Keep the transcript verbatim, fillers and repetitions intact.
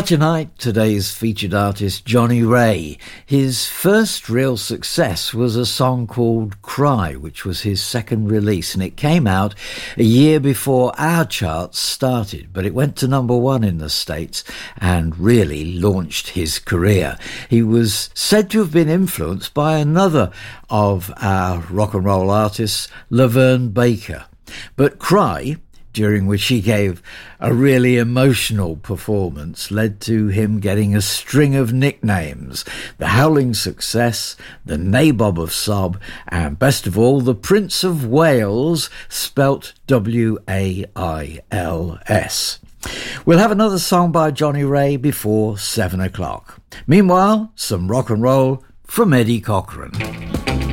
Tonight, today's featured artist, Johnny Ray. His first real success was a song called Cry, which was his second release, and it came out a year before our charts started, but it went to number one in the States and really launched his career. He was said to have been influenced by another of our rock and roll artists, Laverne Baker. But Cry, during which he gave a really emotional performance, led to him getting a string of nicknames: the Howling Success, the Nabob of Sob, and best of all, the Prince of Wales, spelt W A I L S. We'll have another song by Johnny Ray before seven o'clock. Meanwhile, some rock and roll from Eddie Cochran.